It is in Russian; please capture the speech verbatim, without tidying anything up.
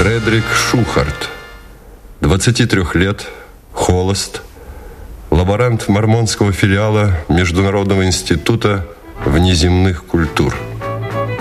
Фредрик Шухарт, двадцати трёх лет, холост, лаборант мормонского филиала Международного института внеземных культур.